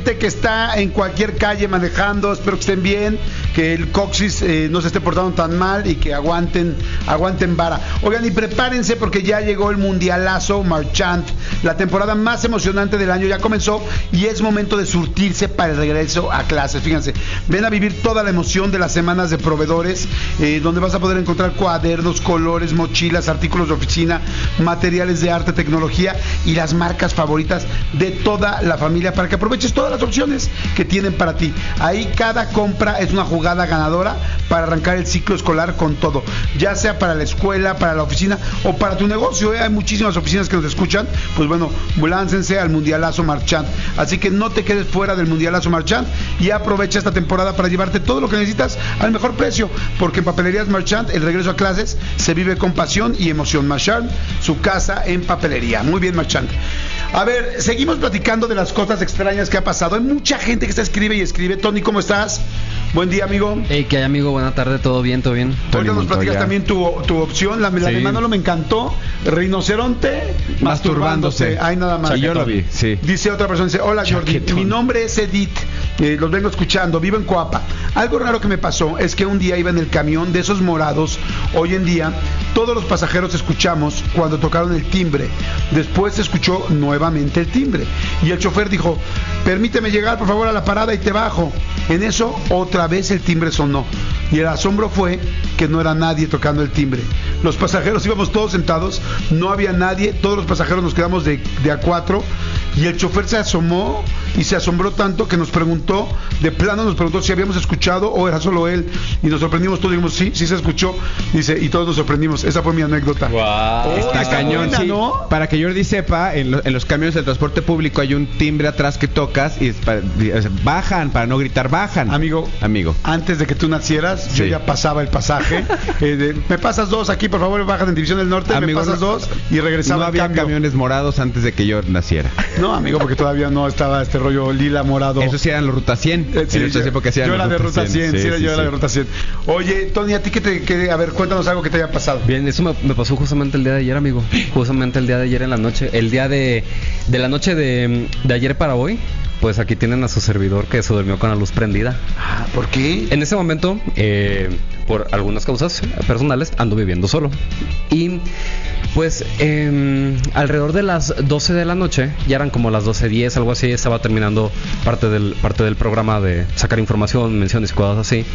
gente que está en cualquier calle manejando, espero que estén bien, que el coxis no se esté portando tan mal y que aguanten vara. Oigan, y prepárense porque ya llegó el mundialazo Marchand, la temporada más emocionante del año ya comenzó y es momento de surtirse para el regreso a clases. Fíjense, ven a vivir toda la emoción de las semanas de proveedores, donde vas a poder encontrar cuadernos, colores, mochilas, artículos de oficina, materiales de arte, tecnología y las marcas favoritas de toda la familia para que aproveches todas las opciones que tienen para ti. Ahí cada compra es una jugada ganadora para arrancar el ciclo escolar con todo, ya sea para la escuela, para la oficina o para tu negocio. Hay muchísimas oficinas que nos escuchan, pues bueno, láncense al mundialazo Marchand. Así que no te quedes fuera del mundialazo Marchand y aprovecha esta temporada para llevarte todo lo que necesitas al mejor precio, porque en Papelerías Marchand el regreso a clases se vive con pasión y emoción. Marchand, su casa en papelería. Muy bien, Marchand. A ver, seguimos platicando de las cosas extrañas que ha pasado. Hay mucha gente que se escribe y escribe. Tony, ¿cómo estás? Buen día, amigo. Hey, ¿qué hay, amigo? Buena tarde, ¿todo bien? ¿Todo bien? Ahorita nos platicas también tu opción. La de Manolo me encantó. Rinoceronte masturbándose. Ay, nada más. Sí, yo lo vi, sí. Dice otra persona, dice, hola Jordi, mi nombre es Edith, los vengo escuchando, vivo en Coapa. Algo raro que me pasó es que un día iba en el camión de esos morados. Hoy en día todos los pasajeros escuchamos cuando tocaron el timbre. Después se escuchó nuevamente el timbre y el chofer dijo, permíteme llegar por favor a la parada y te bajo. En eso otra vez el timbre sonó y el asombro fue que no era nadie tocando el timbre. Los pasajeros íbamos todos sentados, no había nadie, todos los pasajeros nos quedamos de a cuatro y el chofer se asomó y se asombró tanto que nos preguntó, de plano nos preguntó si habíamos escuchado o era solo él, y nos sorprendimos todos, dijimos sí se escuchó, dice, y todos nos sorprendimos. Esa fue mi anécdota. Wow. Está cañón, buena, sí. ¿no? Para que Jordi sepa, en los camiones del transporte público hay un timbre atrás que tocas y bajan, para no gritar, bajan. Amigo, antes de que tú nacieras, yo ya pasaba el pasaje. Me pasas dos aquí, por favor, bajan en División del Norte, amigo, me pasas dos y regresaba. No había cambio. Camiones morados antes de que yo naciera. No, amigo, porque todavía no estaba este rollo lila morado. Eso sí eran los Ruta 100. Sí, yo era de Ruta 100. Yo era de Ruta 100. Oye, Tony, ¿a ti a ver, cuéntanos algo que te haya pasado? Bien, eso me pasó justamente el día de ayer, amigo. Justamente el día de ayer en la noche. El día de la noche de ayer para hoy. Pues aquí tienen a su servidor que se durmió con la luz prendida. Ah, ¿por qué? En ese momento, por algunas causas personales, ando viviendo solo. Y pues alrededor de las 12 de la noche, ya eran como las 12:10, algo así, estaba terminando parte del programa de sacar información, menciones y cosas así.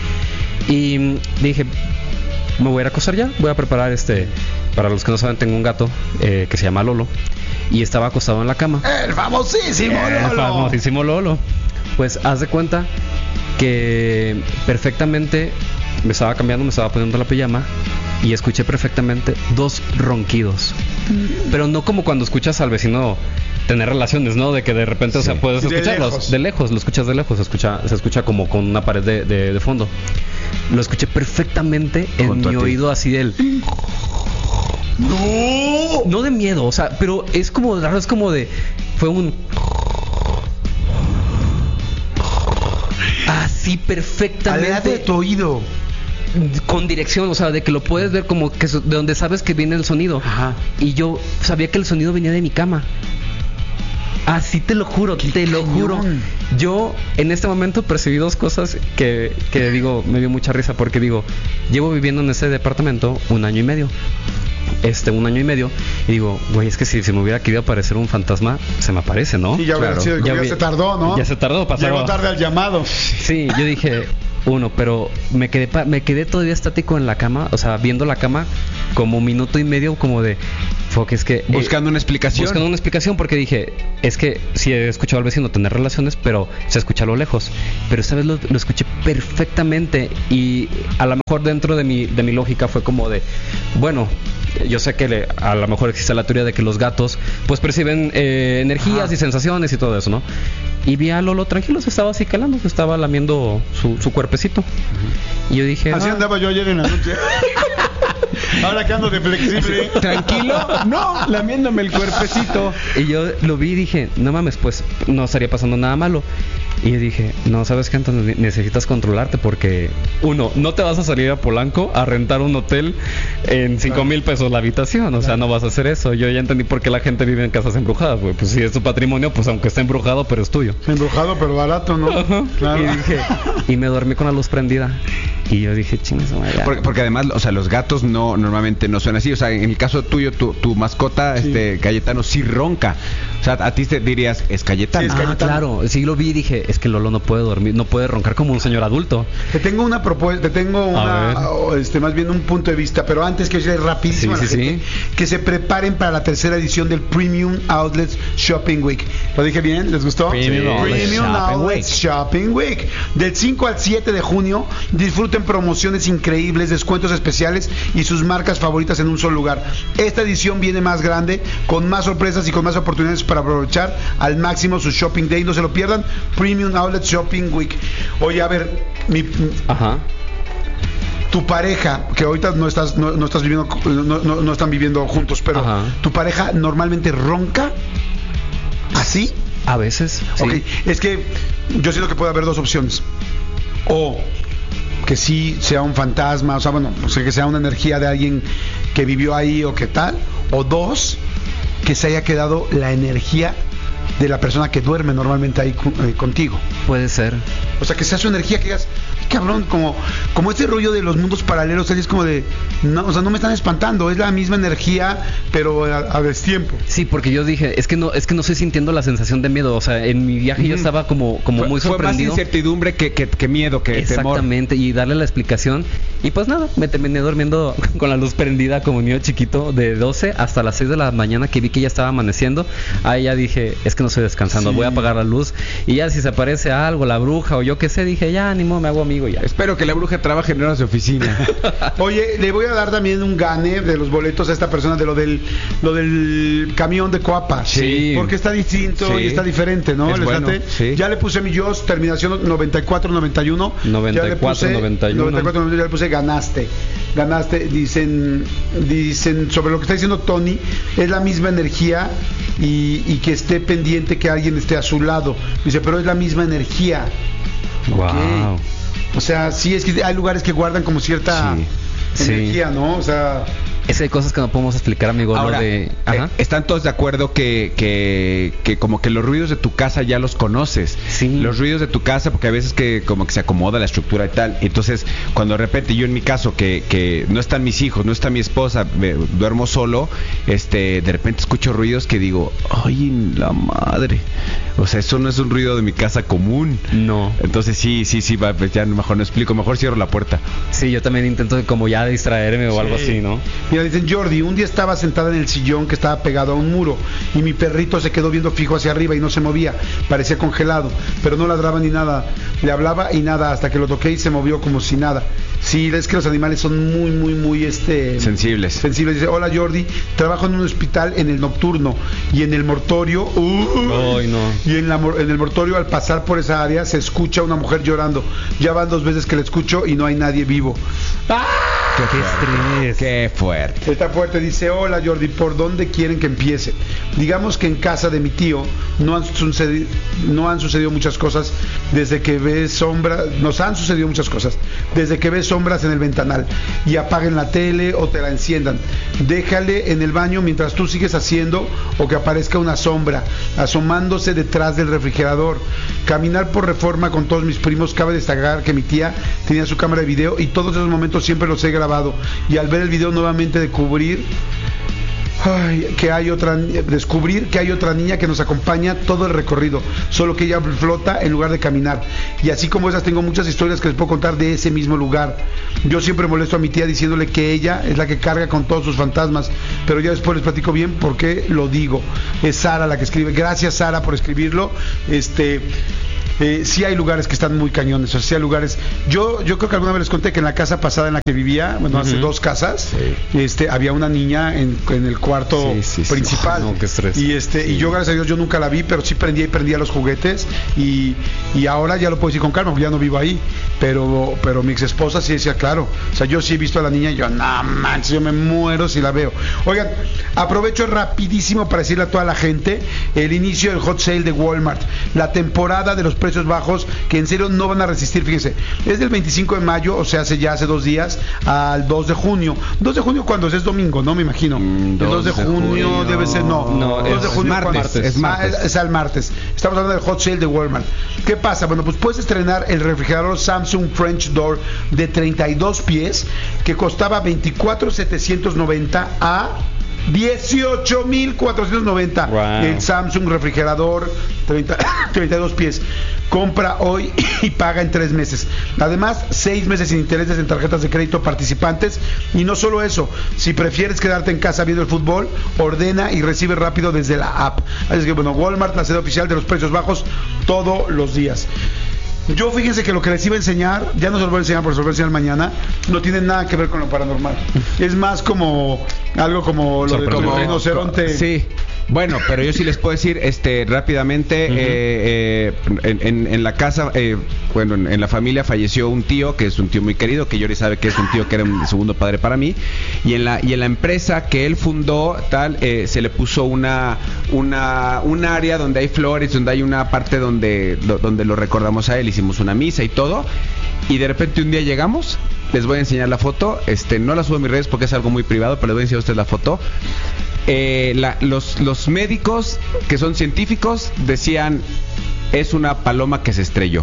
Y dije, me voy a ir a acostar ya, voy a preparar para los que no saben, tengo un gato que se llama Lolo. Y estaba acostado en la cama. ¡El famosísimo Lolo! El famosísimo Lolo. Pues haz de cuenta que perfectamente me estaba cambiando, me estaba poniendo la pijama y escuché perfectamente 2 ronquidos. Pero no como cuando escuchas al vecino tener relaciones, ¿no? De que de repente, o sea, puedes escucharlos de lejos, lo escuchas de lejos, se escucha como con una pared de fondo. Lo escuché perfectamente en mi oído, así del... No de miedo, o sea, pero es como raro, es como de... Fue un... Así perfectamente. Al lado de tu oído. Con dirección, o sea, de que lo puedes ver como que de donde sabes que viene el sonido. Ajá. Y yo sabía que el sonido venía de mi cama. Así te lo juro, te lo juro. Yo en este momento percibí 2 cosas que digo, me dio mucha risa porque digo, llevo viviendo en ese departamento 1 año y medio. 1 año y medio. Y digo, güey, es que si me hubiera querido aparecer un fantasma, se me aparece, ¿no? Y ya, claro. Ya se tardó, ¿no? Ya se tardó, pasaba. Llegó tarde al llamado. Sí, yo dije, pero me quedé todavía estático en la cama, o sea, viendo la cama como 1 minuto y medio, como de... Es que, buscando una explicación. Porque dije, es que sí he escuchado al vecino tener relaciones, pero se escucha a lo lejos. Pero esta vez lo escuché perfectamente. Y a lo mejor dentro de mi lógica fue como de, bueno, yo sé que a lo mejor existe la teoría de que los gatos pues perciben energías y sensaciones y todo eso, ¿no? Y vi a Lolo tranquilo, se estaba así calando, se estaba lamiendo su cuerpecito. Y yo dije... Así andaba yo ayer en la noche. Ahora que ando de flexible. Tranquilo, no, lamiéndome el cuerpecito. Y yo lo vi y dije, no mames, pues no estaría pasando nada malo. Y yo dije, no, ¿sabes qué, Antonio? Necesitas controlarte porque, uno, no te vas a salir a Polanco a rentar un hotel en 5,000 pesos la habitación. O sea, no vas a hacer eso. Yo ya entendí por qué la gente vive en casas embrujadas, güey. Pues si es tu patrimonio, pues aunque esté embrujado, pero es tuyo. Embrujado, pero barato, ¿no? Claro. Y dije, y me dormí con la luz prendida. Y yo dije, chingas, porque además, o sea, los gatos normalmente no suenan así. O sea, en el caso tuyo, tu mascota, Cayetano, sí ronca. O sea, a ti te dirías, es Cayetano. Sí, es Cayetano. Claro, sí lo vi y dije, es que Lolo no puede dormir, no puede roncar como un señor adulto. Te tengo una propuesta, más bien un punto de vista, pero antes que yo rapidísimo a la gente, que se preparen para la tercera edición del Premium Outlets Shopping Week. ¿Lo dije bien? ¿Les gustó? Premium Outlets Shopping Week. Del 5 al 7 de junio, disfruten promociones increíbles, descuentos especiales y sus marcas favoritas en un solo lugar. Esta edición viene más grande, con más sorpresas y con más oportunidades para aprovechar al máximo su Shopping Day. No se lo pierdan. Premium Outlet Shopping Week. Oye, a ver, tu pareja, que ahorita no estás viviendo, no están viviendo juntos, pero tu pareja normalmente ronca así. A veces. Sí. Ok, es que yo siento que puede haber dos opciones. O que sí sea un fantasma, o sea, bueno, o sea, que sea una energía de alguien que vivió ahí o qué tal. O dos, que se haya quedado la energía de la persona que duerme normalmente ahí contigo. Puede ser. O sea, que sea su energía, que digas, cabrón, como este rollo de los mundos paralelos, es como de, no, o sea, no me están espantando, es la misma energía, pero a destiempo. Sí, porque yo dije, es que no estoy sintiendo la sensación de miedo, o sea, en mi viaje yo estaba como muy sorprendido. Fue más incertidumbre que miedo, que temor. Exactamente, y darle la explicación, y pues nada, me terminé durmiendo con la luz prendida como niño chiquito, de 12 hasta las 6 de la mañana, que vi que ya estaba amaneciendo. Ahí ya dije, es que no estoy descansando, voy a apagar la luz, y ya si se aparece algo, la bruja o yo qué sé, dije, ya, ni modo, me hago amigo ya. Espero que la bruja trabaje en horas de oficina. Oye, le voy a dar también un gane de los boletos a esta persona de lo del camión de Coapa. Sí. Porque está distinto y está diferente, ¿no? Es bueno, sí. Ya le puse mi Dios, terminación 94-91. 94-91. Ya le puse ganaste. Dicen sobre lo que está diciendo Tony, es la misma energía y que esté pendiente que alguien esté a su lado. Dice, pero es la misma energía. Wow. Okay. O sea, sí, es que hay lugares que guardan como cierta energía, ¿no? O sea, hay cosas que no podemos explicar, amigo. Ahora, están todos de acuerdo que como que los ruidos de tu casa ya los conoces. Sí. Los ruidos de tu casa, porque a veces que como que se acomoda la estructura y tal. Entonces, cuando de repente yo en mi caso, que no están mis hijos, no está mi esposa, duermo solo, de repente escucho ruidos que digo, ay, la madre. O sea, eso no es un ruido de mi casa común. No. Entonces sí, pues ya mejor no explico, mejor cierro la puerta. Sí, yo también intento como ya distraerme o algo así, ¿no? Mira, dicen, Jordi, un día estaba sentada en el sillón que estaba pegado a un muro y mi perrito se quedó viendo fijo hacia arriba y no se movía, parecía congelado, pero no ladraba ni nada, le hablaba y nada, hasta que lo toqué y se movió como si nada. Sí, es que los animales son muy sensibles. Dice, hola Jordi, trabajo en un hospital en el nocturno y en el mortorio y en el mortorio, al pasar por esa área se escucha una mujer llorando. Ya van 2 veces que la escucho y no hay nadie vivo. ¡Ah! ¡Qué estrés! ¡Qué fuerte! Está fuerte. Dice, hola Jordi, ¿por dónde quieren que empiece? Digamos que en casa de mi tío no han sucedido muchas cosas desde que ves sombras. Nos han sucedido muchas cosas desde que ves sombras en el ventanal y apaguen la tele o te la enciendan. Déjale en el baño mientras tú sigues haciendo, o que aparezca una sombra asomándose detrás del refrigerador. Caminar por Reforma con todos mis primos. Cabe destacar que mi tía tenía su cámara de video y todos esos momentos siempre los he grabado, y al ver el video nuevamente descubrir que hay otra niña que nos acompaña todo el recorrido, solo que ella flota en lugar de caminar. Y así como esas, tengo muchas historias que les puedo contar de ese mismo lugar. Yo siempre molesto a mi tía diciéndole que ella es la que carga con todos sus fantasmas, pero ya después les platico bien por qué lo digo. Es Sara la que escribe. Gracias, Sara, por escribirlo. Sí hay lugares que están muy cañones, o sea, sí hay lugares. Yo creo que alguna vez les conté que en la casa pasada en la que vivía, bueno, hace 2 casas, había una niña en el cuarto principal. No, qué estrés. Y yo, gracias a Dios, yo nunca la vi, pero sí prendía los juguetes y ahora ya lo puedo decir con calma, porque ya no vivo ahí, pero mi ex esposa sí decía, claro, o sea, yo sí he visto a la niña y yo, no manches, yo me muero si la veo. Oigan, aprovecho rapidísimo para decirle a toda la gente el inicio del hot sale de Walmart, la temporada de los precios precios bajos que en serio no van a resistir. Fíjense, es del 25 de mayo, o sea, hace 2 días, al 2 de junio. 2 de junio cuando es domingo, ¿no? Me imagino. El 2 de junio debe ser, no 2 de junio martes. Es martes. Es al martes. Estamos hablando del hot sale de Walmart. ¿Qué pasa? Bueno, pues puedes estrenar el refrigerador Samsung French Door de 32 pies que costaba 24,790 a 18,490. Wow. El Samsung refrigerador 32 pies. Compra hoy y paga en 3 meses. Además, 6 meses sin intereses en tarjetas de crédito participantes. Y no solo eso, si prefieres quedarte en casa viendo el fútbol, ordena y recibe rápido desde la app. Así que bueno, Walmart, la sede oficial de los precios bajos todos los días. Yo fíjense que lo que les iba a enseñar, ya no se lo voy a enseñar porque se lo voy a enseñar mañana, no tiene nada que ver con lo paranormal. Es más como algo como lo de como rinoceronte. Sí. Bueno, pero yo sí les puedo decir rápidamente, en la casa, en la familia falleció un tío, que es un tío muy querido, que Yori sabe que es un tío que era un segundo padre para mí, y en la empresa que él fundó, se le puso un área donde hay flores, donde hay una parte donde lo recordamos a él, hicimos una misa y todo, y de repente un día llegamos, les voy a enseñar la foto, no la subo a mis redes porque es algo muy privado, pero les voy a enseñar a ustedes la foto. Los médicos que son científicos decían es una paloma que se estrelló.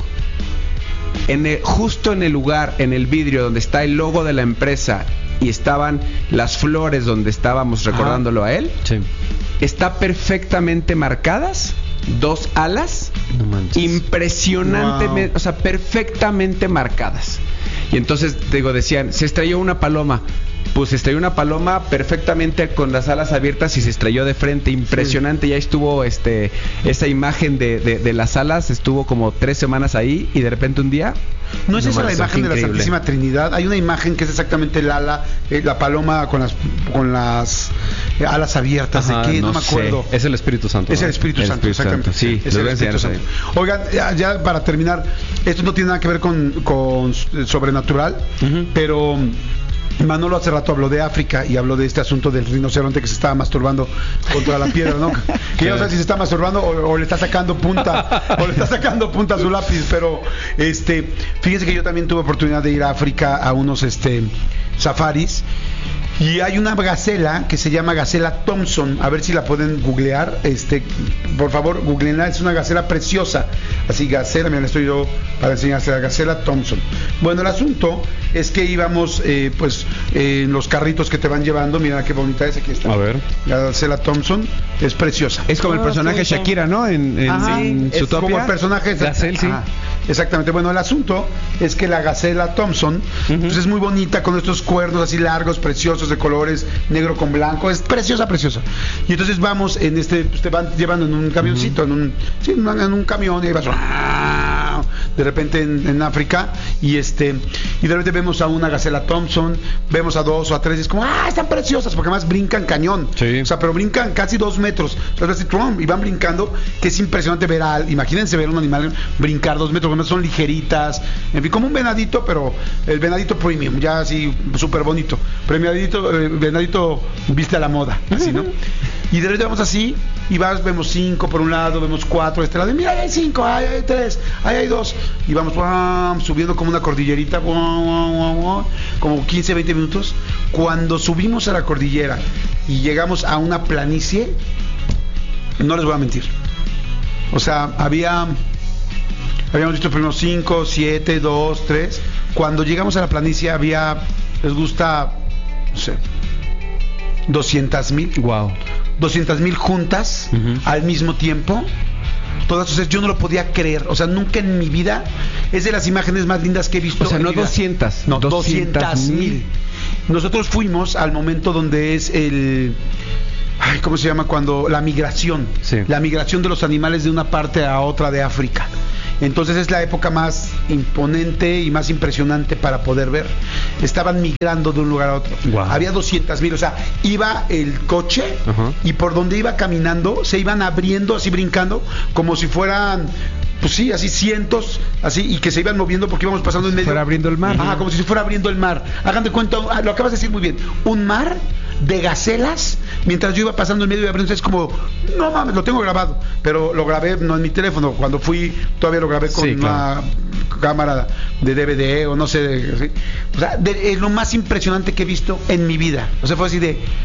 Justo en el lugar, en el vidrio donde está el logo de la empresa y estaban las flores donde estábamos recordándolo a él, sí, está perfectamente marcadas 2 alas, impresionantemente, o sea, perfectamente marcadas. Y entonces decían, se estrelló una paloma. Pues se estrelló una paloma perfectamente con las alas abiertas y se estrelló de frente, impresionante. Sí. Ya estuvo esa imagen de las alas, estuvo como 3 semanas ahí y de repente un día. ¿No es esa la imagen de la Santísima Trinidad? Hay una imagen que es exactamente el ala, la paloma con las alas abiertas. Ajá, ¿de qué? No me acuerdo. Es el Espíritu Santo. Es el Espíritu Santo, exactamente. Sí, es el Espíritu Santo. Oigan, ya para terminar, esto no tiene nada que ver con sobrenatural, pero Manolo hace rato habló de África y habló de este asunto del rinoceronte que se estaba masturbando contra la piedra, ¿no? Que ya no sé si se está masturbando o le está sacando punta a su lápiz, pero fíjense que yo también tuve oportunidad de ir a África a unos safaris. Y hay una gacela que se llama Gacela Thompson, a ver si la pueden googlear, por favor, googleenla, es una gacela preciosa, así gacela, mira, estoy yo para enseñarse la Gacela Thompson. Bueno, el asunto es que íbamos, en los carritos que te van llevando, mira qué bonita es, aquí está. A ver. La Gacela Thompson es preciosa. Es como el personaje Shakira, ¿no? En es Zootopia. como el personaje Gacel, sí. Exactamente, bueno, el asunto es que la Gacela Thompson pues es muy bonita, con estos cuernos así largos, preciosos, de colores negro con blanco, es preciosa. Y entonces vamos en pues te van llevando en un camioncito, en un camión, y ahí vas de repente en África, y de repente vemos a una Gacela Thompson, vemos a 2 o a 3, y es como, están preciosas, porque además brincan cañón, sí. O sea, pero brincan casi 2 metros, y van brincando, que es impresionante imagínense ver un animal brincar 2 metros, son ligeritas, en fin, como un venadito, pero el venadito premium, ya así súper bonito, pero el venadito viste a la moda, así, ¿no? Y de repente vamos así, y vemos 5 por un lado, vemos 4 de este lado, y mira, ahí hay 5, ahí hay 3, ahí hay 2, y vamos subiendo como una cordillerita, como 15, 20 minutos. Cuando subimos a la cordillera y llegamos a una planicie, no les voy a mentir, o sea, habíamos visto primero 5, 7, 2, 3. Cuando llegamos a la planicie les gusta, no sé, 200,000. Wow. 200,000 juntas al mismo tiempo. Todas, o sea, yo no lo podía creer. O sea, nunca en mi vida, es de las imágenes más lindas que he visto. O sea, no 200. No, 200,000. Nosotros fuimos al momento donde es ¿cómo se llama? Cuando la migración. Sí. La migración de los animales de una parte a otra de África. Entonces es la época más imponente y más impresionante para poder ver. Estaban migrando de un lugar a otro. Wow. Había 200,000, o sea, iba el coche y por donde iba caminando se iban abriendo, así brincando, como si fueran, pues sí, así cientos, así, y que se iban moviendo porque íbamos pasando en medio. Fuera abriendo el mar. Como si se fuera abriendo el mar. Hagan de cuenta, lo acabas de decir muy bien, un mar de gacelas mientras yo iba pasando en medio de Abril. Es como, no mames, lo tengo grabado, pero lo grabé no en mi teléfono. Cuando fui, todavía lo grabé con Sí, claro. una cámara de DVD o no sé. ¿Sí? O sea, es lo más impresionante que he visto en mi vida. O sea, fue así de,